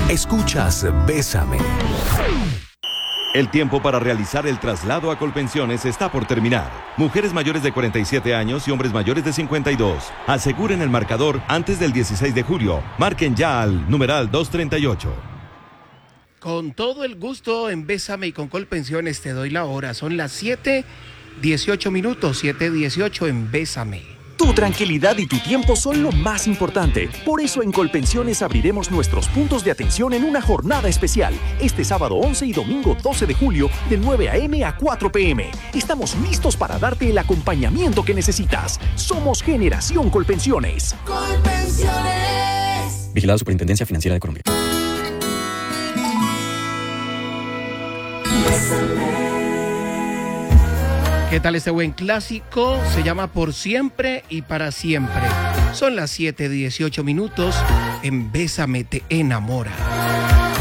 Escuchas Bésame. El tiempo para realizar el traslado a Colpensiones está por terminar. Mujeres mayores de 47 años y hombres mayores de 52. Aseguren el marcador antes del 16 de julio. Marquen ya al numeral 238. Con todo el gusto en Bésame y con Colpensiones te doy la hora. Son las 7:18 minutos, 7:18 en Bésame. Tu tranquilidad y tu tiempo son lo más importante. Por eso en Colpensiones abriremos nuestros puntos de atención en una jornada especial. Este sábado 11 y domingo 12 de julio, de 9 a.m. a 4 p.m. Estamos listos para darte el acompañamiento que necesitas. Somos Generación Colpensiones. Colpensiones. Vigilada Superintendencia Financiera de Colombia. ¿Qué tal este buen clásico? Se llama Por Siempre y Para Siempre. Son las 7:18 minutos en Bésame te enamora.